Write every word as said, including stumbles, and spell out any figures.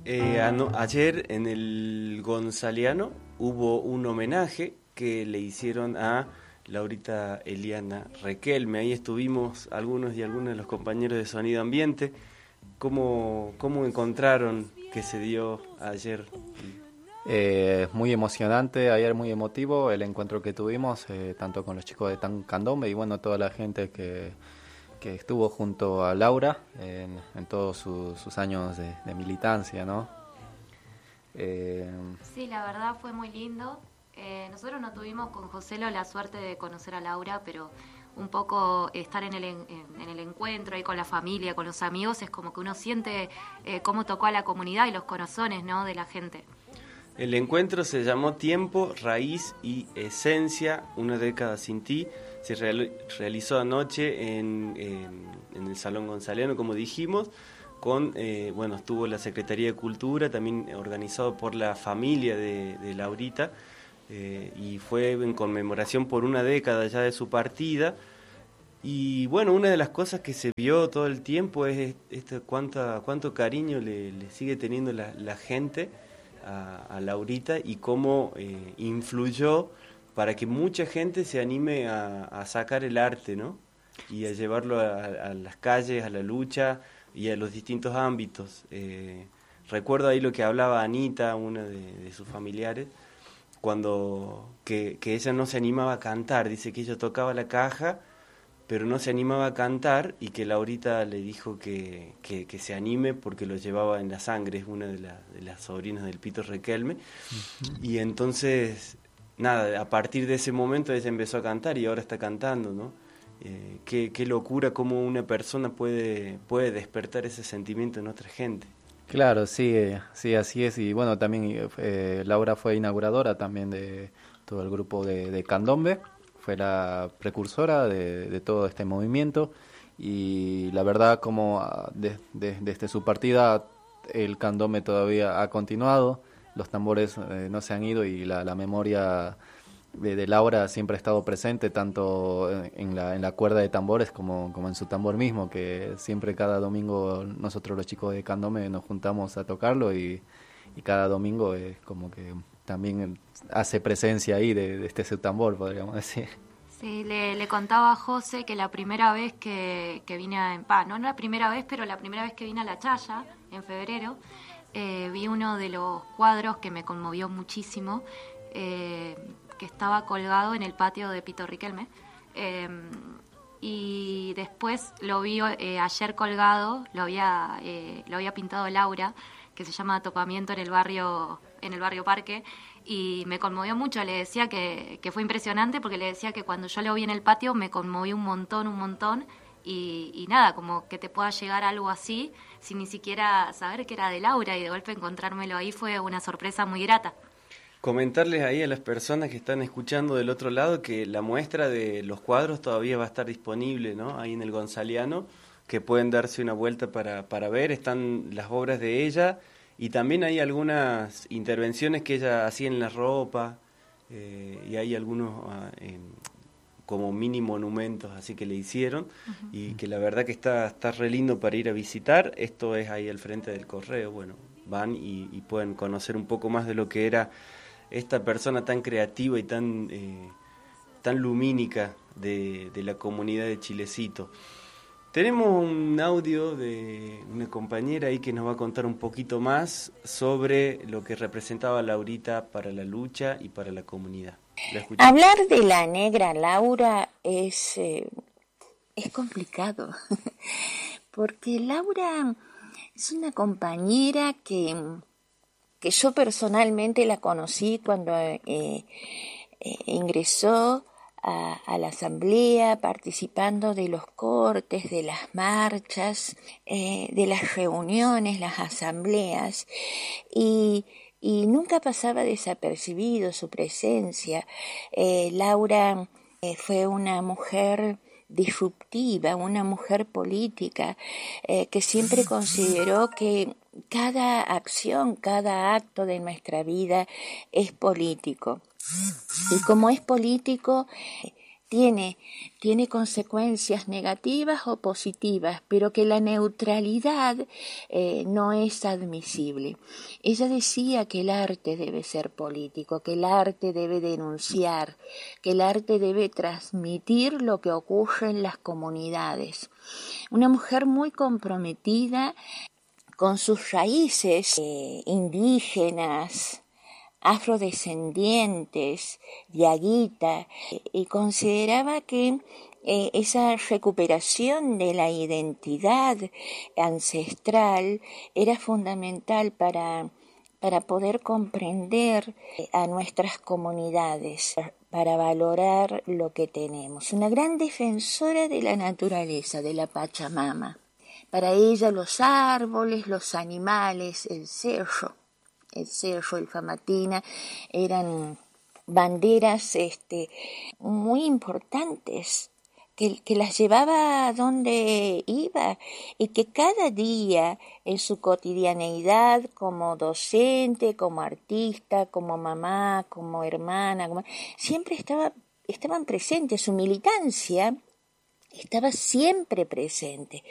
Eh, ano- ayer en el Gonzaliano hubo un homenaje que le hicieron a Laurita Eliana Requelme. Ahí estuvimos algunos y algunos de los compañeros de Sonido Ambiente. ¿Cómo, cómo encontraron que se dio ayer? Eh, muy emocionante, ayer muy emotivo el encuentro que tuvimos, eh, tanto con los chicos de Tan Candombe y bueno, toda la gente que, que estuvo junto a Laura en, en todos su, sus años de, de militancia, ¿no? Eh, Sí, la verdad fue muy lindo. Eh, nosotros no tuvimos con Joselo la suerte de conocer a Laura, pero un poco estar en el, en, en el encuentro ahí con la familia, con los amigos, es como que uno siente eh, cómo tocó a la comunidad y los corazones, ¿no?, de la gente. El encuentro se llamó Tiempo, Raíz y Esencia, una década sin ti. Se real, realizó anoche en, en, en el Salón Gonzaliano, como dijimos, con, eh, bueno, estuvo la Secretaría de Cultura, también organizado por la familia de, de Laurita, eh, y fue en conmemoración por una década ya de su partida. Y bueno, una de las cosas que se vio todo el tiempo es este, cuánta, cuánto cariño le, le sigue teniendo la, la gente a, a Laurita y cómo eh, influyó para que mucha gente se anime a, a sacar el arte, ¿no? Y a llevarlo a, a las calles, a la lucha y a los distintos ámbitos. Eh, recuerdo ahí lo que hablaba Anita, una de, de sus familiares, cuando que, que ella no se animaba a cantar, dice que ella tocaba la caja pero no se animaba a cantar y que Laurita le dijo que, que, que se anime porque lo llevaba en la sangre, es una de, la, de las sobrinas del Pito Requelme. Uh-huh. Y entonces, nada, a partir de ese momento ella empezó a cantar y ahora está cantando, ¿no? Eh, qué, qué locura cómo una persona puede, puede despertar ese sentimiento en otra gente. Claro, sí, sí, así es. Y bueno, también eh, Laura fue inauguradora también de todo el grupo de, de Candombe. Fue la precursora de, de todo este movimiento y la verdad como de, de, desde su partida el candombe todavía ha continuado, los tambores eh, no se han ido y la, la memoria de, de Laura siempre ha estado presente tanto en la, en la cuerda de tambores como, como en su tambor mismo, que siempre cada domingo nosotros los chicos de candombe nos juntamos a tocarlo y, y cada domingo es como que también hace presencia ahí de, de este su tambor, podríamos decir. Sí, le, le contaba a José que la primera vez que, que vine a Empa, no la primera vez, pero la primera vez que vine a La Chaya, en febrero, eh, vi uno de los cuadros que me conmovió muchísimo, eh, que estaba colgado en el patio de Pito Riquelme, eh, y después lo vi eh, ayer colgado, lo había, eh, lo había pintado Laura, que se llama Topamiento en el barrio, en el barrio Parque, y me conmovió mucho. Le decía que, que fue impresionante porque le decía que cuando yo lo vi en el patio me conmovió un montón, un montón, y, y nada, como que te pueda llegar algo así sin ni siquiera saber que era de Laura y de golpe encontrármelo ahí fue una sorpresa muy grata. Comentarles ahí a las personas que están escuchando del otro lado que la muestra de los cuadros todavía va a estar disponible, ¿no? Ahí en el Gonzaliano, que pueden darse una vuelta para, para ver, están las obras de ella y también hay algunas intervenciones que ella hacía en la ropa eh, y hay algunos eh, como mini monumentos así que le hicieron uh-huh. Y que la verdad que está, está re lindo para ir a visitar. Esto es ahí al frente del correo, bueno, van y, y pueden conocer un poco más de lo que era esta persona tan creativa y tan, eh, tan lumínica de, de la comunidad de Chilecito. Tenemos un audio de una compañera ahí que nos va a contar un poquito más sobre lo que representaba Laurita para la lucha y para la comunidad. Hablar de la negra Laura es, eh, es complicado, porque Laura es una compañera que, que yo personalmente la conocí cuando eh, eh, ingresó A, a la asamblea, participando de los cortes, de las marchas, eh, de las reuniones, las asambleas, y, y nunca pasaba desapercibido su presencia. Eh, Laura eh, fue una mujer disruptiva, una mujer política, eh, que siempre consideró que cada acción, cada acto de nuestra vida es político. Y como es político, tiene, tiene consecuencias negativas o positivas, pero que la neutralidad eh, no es admisible. Ella decía que el arte debe ser político, que el arte debe denunciar, que el arte debe transmitir lo que ocurre en las comunidades. Una mujer muy comprometida con sus raíces eh, indígenas, afrodescendientes, diaguita, y consideraba que eh, esa recuperación de la identidad ancestral era fundamental para, para poder comprender a nuestras comunidades, para valorar lo que tenemos. Una gran defensora de la naturaleza, de la Pachamama. Para ella los árboles, los animales, el cerro, el cerro, el Famatina, eran banderas este, muy importantes, que, que las llevaba a donde iba y que cada día en su cotidianeidad como docente, como artista, como mamá, como hermana, como, siempre estaba, estaban presentes, su militancia estaba siempre presente.